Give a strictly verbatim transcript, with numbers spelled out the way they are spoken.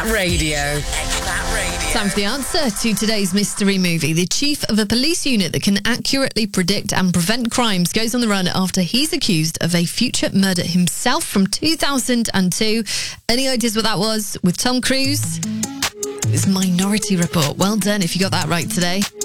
Expat Radio. Expat Radio. Time for the answer to today's mystery movie. The chief of a police unit that can accurately predict and prevent crimes goes on the run after he's accused of a future murder himself from two thousand two. Any ideas what that was? With Tom Cruise? It's Minority Report. Well done if you got that right today.